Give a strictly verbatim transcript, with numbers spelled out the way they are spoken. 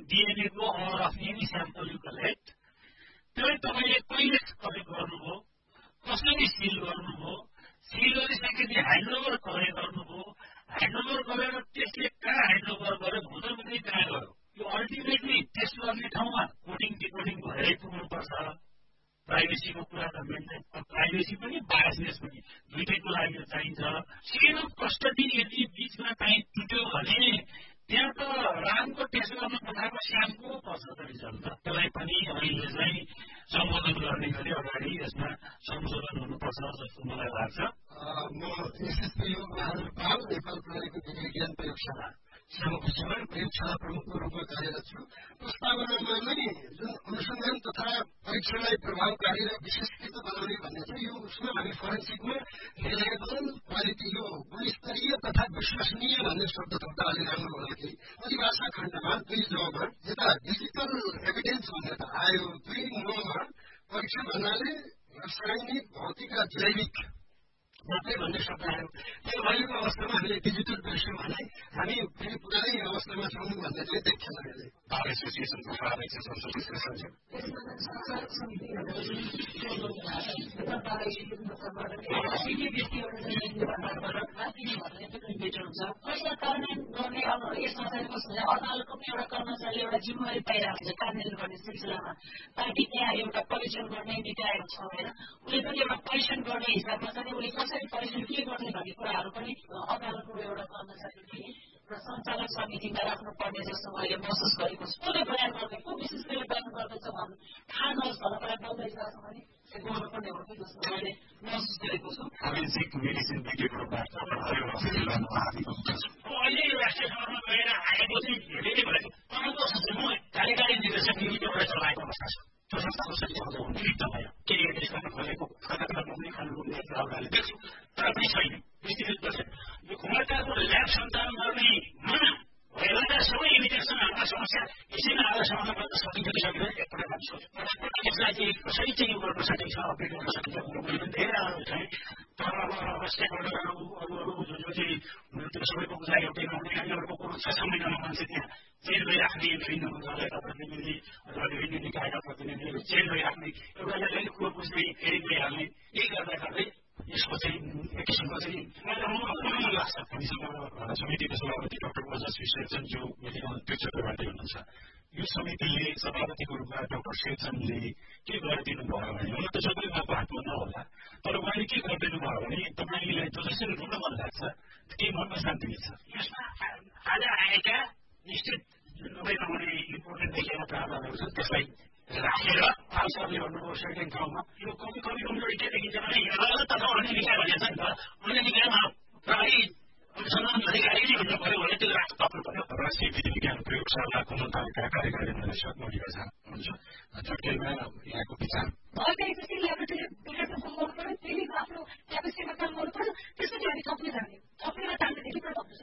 DNA को or of any sample you collect, त्यसलाई तपाईले कहिले कलेक्ट गर्नुभयो, कसरी सिल गर्नुभयो, सिल गरिसकेपछि ह्यान्डओभर कहिले गर्नुभयो, ह्यान्डओभर गरेर त्यसले कहाँ ह्यान्डओभर गर्यो, हुँदै पनि कहाँ गयो, यो अल्टिमेटली टेस्ट गर्ने ठाउँमा कोडिङ डिकोडिङ भएरै पुग्नुपर्छ। प्राइभेसीको कुरा त मेन्टेन, प्राइभेसी पनि बायसनेस पनि दुईटैको लागि चाहिन्छ। चेन अफ कस्टडी यदि बिचमा कहीँ टुट्यो भने त्यहाँ त रामको टेस्ट गर्न पठाएको श्यामको पर्छ त रिजल्ट त। त्यसलाई पनि अहिले चाहिँ सम्बोधन गर्ने गरी अगाडि यसमा संशोधन हुनुपर्छ जस्तो मलाई लाग्छ। म एसएसपी बहादुर पाल नेपाल प्रहरीको विज्ञान प्रयोगशाला श्यामकुशीमा प्रयोगशाला प्रमुखको रूपमा कार्यरत छु। प्रस्तावनामा नै जुन अनुसन्धान तथा परीक्षणलाई प्रभावकारी र विशेषकृत बनाउने भन्ने छ, यो उसमा हामी फोरेन्सिकमा रिलायबल क्वालिटी यो गुणस्तरीय तथा विश्वसनीय भन्ने शब्द थप्दा अलि राम्रो होला कि परिभाषा खण्डमा दुई जमा यता डिजिटल एभिडेन्स भनेर आयो, दुई नौमा परीक्षण भन्नाले रासायनिक भौतिक र जैविक मात्रै भन्ने शब्द आयो। त्यो अहिलेको अवस्थामा हामीले डिजिटल परीक्षण भने हामी फेरि पुरानै अवस्थामा छौँ भन्ने चाहिँ देख्छ मैले। बार एसोसिएसनको फारेक्स एसोसिएसन छ अदालतको एउटा कर्मचारी एउटा जिम्मेवारी पाइरहेको छ कार्यान्वयन गर्ने सिलसिलामा। ताकि त्यहाँ एउटा परीक्षण गर्ने निकायहरू छ होइन, उसले पनि एउटा परीक्षण गर्ने हिसाबमा चाहिँ उसले कसरी परीक्षण के गर्ने भन्ने कुराहरू पनि अदालतको एउटा कर्मचारी र सञ्चालक समितिमा राख्नुपर्ने जस्तो मैले महसुस गरेको छु। कसले बयान गर्दै को विशेष गरी बयान गर्दैछ भन्नु थाहा नहोस् भनेर बयान गर्दैछ भने गर्नुपर्ने हो कि जस्तो मैले महसुस गरेको छु। फोरेन्सिक मेडिसिन विज्ञबाट अहिले राष्ट्रिय सभामा गएर आएको चाहिँ धेरै भएको तपाईँको म कार्यकारी निर्देशक नियुक्तिबाट चलाएको अवस्था छ। त्यो संस्था कसरी चलाउँछ भने एकदमै केही एड्रेस गर्न खोलेको खाता पनि खानुले अगाडि देख्छु, तर पनि छैन विस्तृत गर्छ। यो कुमारकाको ल्याब सञ्चालन गर्ने भइरहेका सबै इमिटेसन हाम्रा समस्या यसैमा आएर समाधान गर्न सकिन्छ कि सकिँदैन एकपल्ट हामी सोच्यौँ। यसलाई चाहिँ कसरी चाहिँ यो गर्न सकिन्छ, अपडेट गर्न सकिन्छ मैले पनि धेरै आएको छैन। तर अब स्टेक होल्डरहरू अरू अरू जो जो चाहिँ त्यो सबैको कुरा एउटै नहुने अर्को कुरो छ छ महिनामा मान्छे त्यहाँ चेन्ज भइराख्ने विभिन्न मन्त्रालयका प्रतिनिधि अथवा विभिन्न निकायका प्रतिनिधिहरू चेन्ज भइराख्ने एउटाले कहिले कुरो बुझ्दै फेरि गइहाल्ने यही गर्दा गर्दै यसको चाहिँ एक किसिमको चाहिँ मलाई लाग्छ। हामीसँग समितिको सभापति डाक्टर ओजस विश्लेषणज्यू मेडिकल त्यो क्षेत्रबाट हुनुहुन्छ। यो समितिले सभापतिको रूपमा डाक्टर शेरचन्दले के गरिदिनु भयो भने हुन त सबै उहाँको हातमा नहोला, तर उहाँले के गरिदिनु भयो भने तपाईँलाई जो जसरी रुन मन लाग्छ केही मनमा शान्ति दिन्छ। यसमा आज आएका निश्चित नभए नहुने इम्पोर्टेन्ट देखिएका प्रावधानहरू छन्, त्यसलाई राखेर हालसालले भन्नुभयो सर्टेन ठाउँमा यो कमी कमी कमजोरी के देखिन्छ भने अदालत तथा अन्य निकाय भनेको छ नि त, अन्य निकायमा प्रहरी अनुसन्धान अधिकारी नै हुनु पर्यो भने त्यसले राख्नु तप्नु पर्यो। राष्ट्रिय विधि विज्ञान प्रयोगशालाको मन्त्रालयका कार्यकारी निर्देशक मणिका झा हुनुहुन्छ। झट्कैमा यहाँको विचार आफ्नो क्यापेसिटीमा काम गर्नु पर्यो। त्यसपछि हामी थप्न जाने थप्नेमा जान्नेदेखि